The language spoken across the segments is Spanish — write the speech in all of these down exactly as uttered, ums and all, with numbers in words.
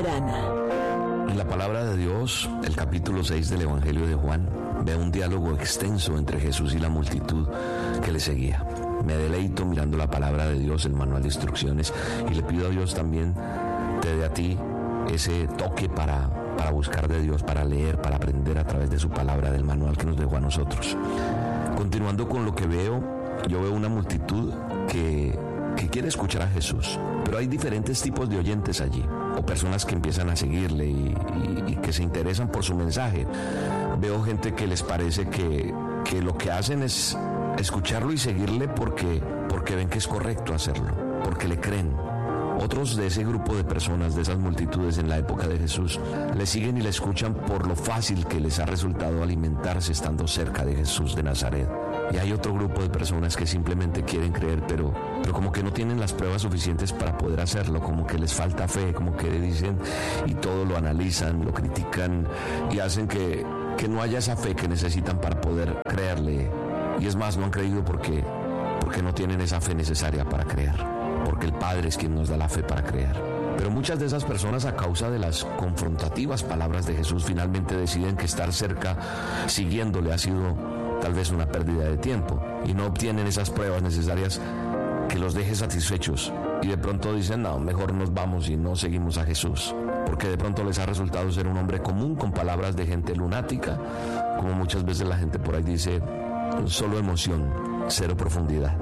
Arana. En la palabra de Dios, el capítulo seis del Evangelio de Juan, ve un diálogo extenso entre Jesús y la multitud que le seguía. Me deleito mirando la palabra de Dios, el manual de instrucciones, y le pido a Dios también te dé a ti ese toque para, para buscar de Dios, para leer, para aprender a través de su palabra, del manual que nos dejó a nosotros. Continuando con lo que veo, yo veo una multitud que, que quiere escuchar a Jesús, pero hay diferentes tipos de oyentes allí, o personas que empiezan a seguirle y, y, y que se interesan por su mensaje. Veo gente que les parece que, que lo que hacen es escucharlo y seguirle porque, porque ven que es correcto hacerlo, porque le creen. Otros de ese grupo de personas, de esas multitudes en la época de Jesús, le siguen y le escuchan por lo fácil que les ha resultado alimentarse estando cerca de Jesús de Nazaret. Y hay otro grupo de personas que simplemente quieren creer, pero, pero como que no tienen las pruebas suficientes para poder hacerlo, como que les falta fe, como que dicen y todo lo analizan, lo critican y hacen que, que no haya esa fe que necesitan para poder creerle. Y es más, no han creído porque, porque no tienen esa fe necesaria para creer, porque el Padre es quien nos da la fe para creer. Pero muchas de esas personas, a causa de las confrontativas palabras de Jesús, finalmente deciden que estar cerca, siguiéndole, ha sido tal vez una pérdida de tiempo, y no obtienen esas pruebas necesarias que los deje satisfechos, y de pronto dicen, no, mejor nos vamos y no seguimos a Jesús, porque de pronto les ha resultado ser un hombre común con palabras de gente lunática, como muchas veces la gente por ahí dice, solo emoción, cero profundidad.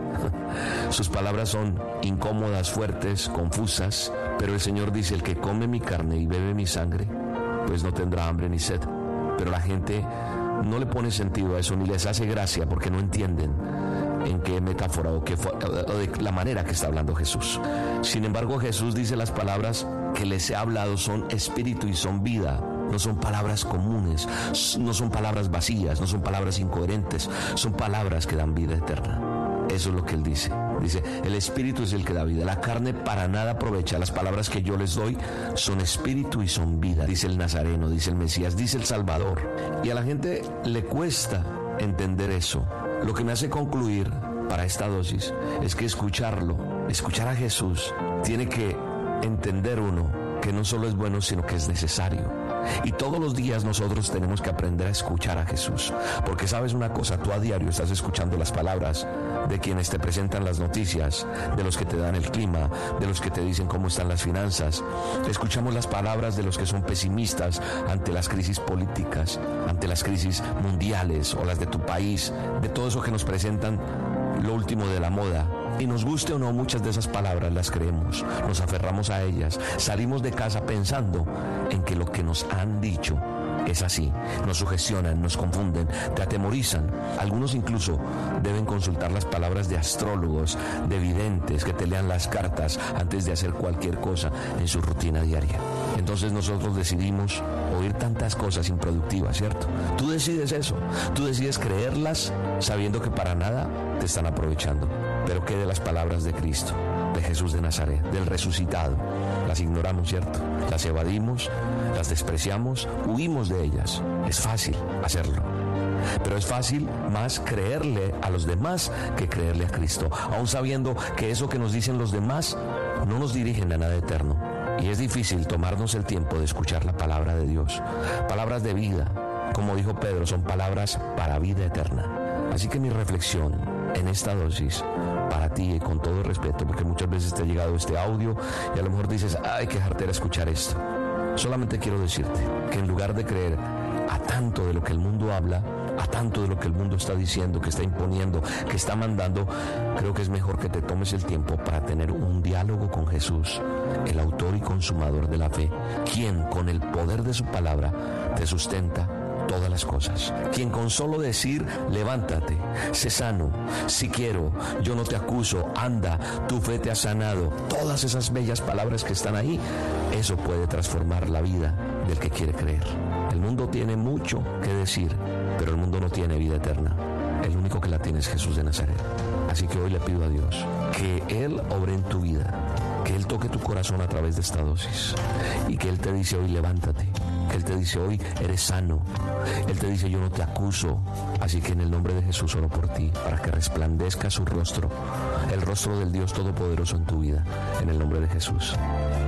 Sus palabras son incómodas, fuertes, confusas, pero el Señor dice, el que come mi carne y bebe mi sangre, pues no tendrá hambre ni sed. Pero la gente no le pone sentido a eso, ni les hace gracia, porque no entienden en qué metáfora o, qué, o de la manera que está hablando Jesús. Sin embargo, Jesús dice, las palabras que les he hablado son espíritu y son vida. No son palabras comunes, no son palabras vacías, no son palabras incoherentes, son palabras que dan vida eterna. Eso es lo que Él dice. Dice, el espíritu es el que da vida, la carne para nada aprovecha. Las palabras que yo les doy son espíritu y son vida, dice el Nazareno, dice el Mesías, dice el Salvador. Y a la gente le cuesta entender eso. Lo que me hace concluir para esta dosis es que escucharlo, escuchar a Jesús, tiene que entender uno que no solo es bueno, sino que es necesario. Y todos los días nosotros tenemos que aprender a escuchar a Jesús, porque sabes una cosa, tú a diario estás escuchando las palabras de quienes te presentan las noticias, de los que te dan el clima, de los que te dicen cómo están las finanzas. Escuchamos las palabras de los que son pesimistas ante las crisis políticas, ante las crisis mundiales o las de tu país, de todo eso que nos presentan, lo último de la moda. Y nos guste o no, muchas de esas palabras las creemos, nos aferramos a ellas, salimos de casa pensando en que lo que nos han dicho es así, nos sugestionan, nos confunden, te atemorizan. Algunos incluso deben consultar las palabras de astrólogos, de videntes, que te lean las cartas antes de hacer cualquier cosa en su rutina diaria. Entonces nosotros decidimos oír tantas cosas improductivas, ¿cierto? Tú decides eso, tú decides creerlas sabiendo que para nada te están aprovechando. Pero ¿qué de las palabras de Cristo, de Jesús de Nazaret, del resucitado? Las ignoramos, ¿cierto? Las evadimos, las despreciamos, huimos de ellas. Es fácil hacerlo, pero es fácil más creerle a los demás que creerle a Cristo, aun sabiendo que eso que nos dicen los demás no nos dirigen a nada eterno. Y es difícil tomarnos el tiempo de escuchar la palabra de Dios. Palabras de vida, como dijo Pedro, son palabras para vida eterna. Así que mi reflexión en esta dosis, para ti y con todo respeto, porque muchas veces te ha llegado este audio y a lo mejor dices, ay, qué jartera escuchar esto. Solamente quiero decirte que en lugar de creer a tanto de lo que el mundo habla, a tanto de lo que el mundo está diciendo, que está imponiendo, que está mandando, creo que es mejor que te tomes el tiempo para tener un diálogo con Jesús, el autor y consumador de la fe, quien con el poder de su palabra te sustenta todas las cosas, quien con solo decir levántate, sé sano, si quiero, yo no te acuso, anda, tu fe te ha sanado, todas esas bellas palabras que están ahí, eso puede transformar la vida del que quiere creer. El mundo tiene mucho que decir, pero el mundo no tiene vida eterna. El único que la tiene es Jesús de Nazaret. Así que hoy le pido a Dios que Él obre en tu vida, que Él toque tu corazón a través de esta dosis y que Él te dice hoy levántate, que Él te dice hoy eres sano, Él te dice yo no te acuso. Así que en el nombre de Jesús oro por ti, para que resplandezca su rostro, el rostro del Dios Todopoderoso en tu vida, en el nombre de Jesús. Tú vas a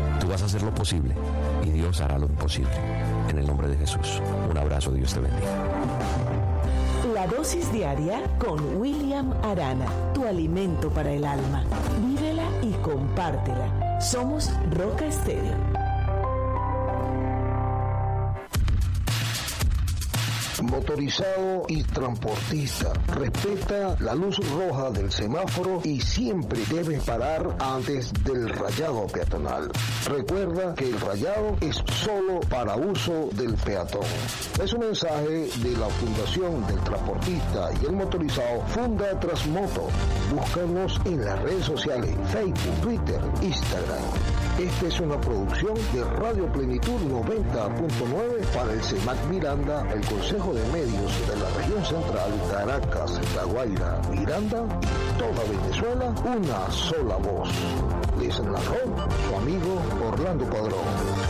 vas a hacer lo posible y Dios hará lo imposible. En el nombre de Jesús. Un abrazo, Dios te bendiga. La dosis diaria con William Arana, tu alimento para el alma. Vívela y compártela. Somos Roca Estéreo. Motorizado y transportista, respeta la luz roja del semáforo y siempre debes parar antes del rayado peatonal. Recuerda que el rayado es solo para uso del peatón. Es un mensaje de la Fundación del Transportista y el Motorizado Funda Transmoto. Búscanos en las redes sociales Facebook, Twitter, Instagram. Esta es una producción de Radio Plenitud noventa punto nueve para el CEMAC Miranda, el Consejo de Medios de la Región Central, Caracas, La Guaira, Miranda y toda Venezuela, una sola voz. Les narró su amigo Orlando Padrón.